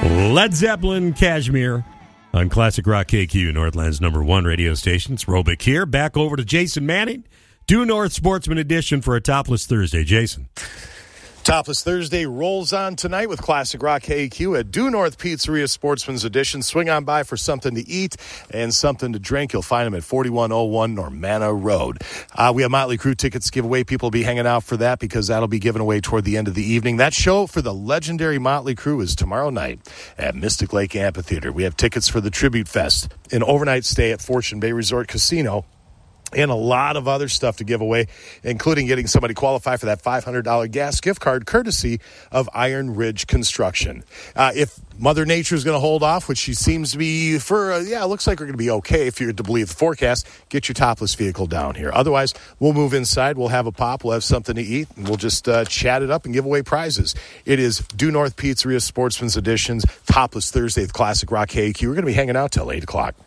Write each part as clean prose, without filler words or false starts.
Led Zeppelin, Kashmir on Classic Rock KQ, Northland's #1 radio station. It's Robick here. Back over to Jason Manning, Due North Sportsman Edition for a Topless Thursday. Jason. Topless Thursday rolls on tonight with Classic Rock KQ at Due North Pizzeria Sportsman's Edition. Swing on by for something to eat and something to drink. You'll find them at 4101 Normanna Road. We have Motley Crue tickets to give away. People will be hanging out for that because that'll be given away toward the end of the evening. That show for the legendary Motley Crue is tomorrow night at Mystic Lake Amphitheater. We have tickets for the Tribute Fest, an overnight stay at Fortune Bay Resort Casino, and a lot of other stuff to give away, including getting somebody qualified for that $500 gas gift card courtesy of Iron Ridge Construction. If Mother Nature is going to hold off, which she seems to be it looks like we're going to be okay if you're to believe the forecast, get your topless vehicle down here. Otherwise, we'll move inside, we'll have a pop, we'll have something to eat, and we'll just chat it up and give away prizes. It is Due North Pizzeria Sportsman's Edition's Topless Thursday with Classic Rock KQ. We're going to be hanging out till 8 o'clock.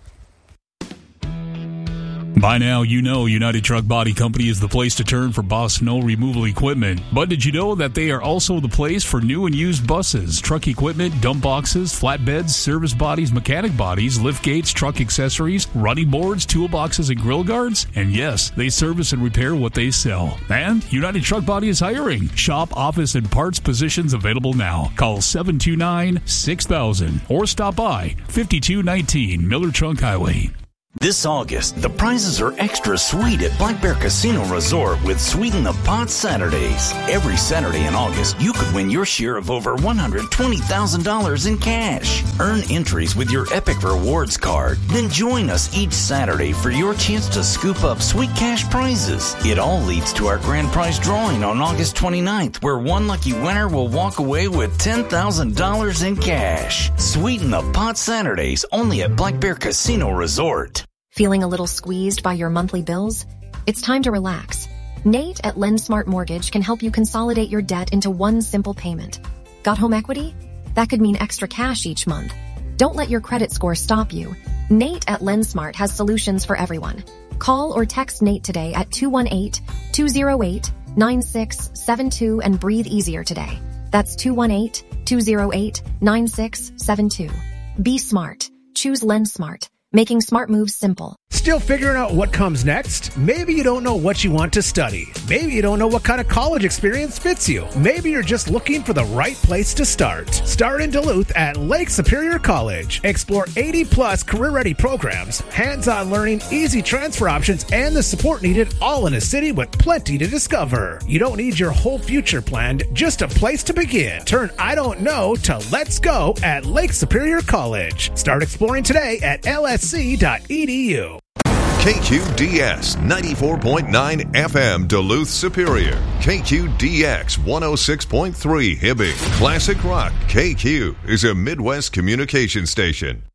By now, you know United Truck Body Company is the place to turn for Boss snow removal equipment. But did you know that they are also the place for new and used buses, truck equipment, dump boxes, flatbeds, service bodies, mechanic bodies, lift gates, truck accessories, running boards, toolboxes, and grill guards? And yes, they service and repair what they sell. And United Truck Body is hiring. Shop, office, and parts positions available now. Call 729-6000 or stop by 5219 Miller Trunk Highway. This August, the prizes are extra sweet at Black Bear Casino Resort with Sweeten the Pot Saturdays. Every Saturday in August, you could win your share of over $120,000 in cash. Earn entries with your Epic Rewards card. Then join us each Saturday for your chance to scoop up sweet cash prizes. It all leads to our grand prize drawing on August 29th, where one lucky winner will walk away with $10,000 in cash. Sweeten the Pot Saturdays only at Black Bear Casino Resort. Feeling a little squeezed by your monthly bills? It's time to relax. Nate at LendSmart Mortgage can help you consolidate your debt into one simple payment. Got home equity? That could mean extra cash each month. Don't let your credit score stop you. Nate at LendSmart has solutions for everyone. Call or text Nate today at 218-208-9672 and breathe easier today. That's 218-208-9672. Be smart. Choose LendSmart. Making smart moves simple. Still figuring out what comes next? Maybe you don't know what you want to study. Maybe you don't know what kind of college experience fits you. Maybe you're just looking for the right place to start. Start in Duluth at Lake Superior College. Explore 80-plus career-ready programs, hands-on learning, easy transfer options, and the support needed all in a city with plenty to discover. You don't need your whole future planned, just a place to begin. Turn I don't know to let's go at Lake Superior College. Start exploring today at lsc.edu. KQDS 94.9 FM Duluth Superior. KQDX 106.3 Hibbing. Classic Rock KQ is a Midwest communication station.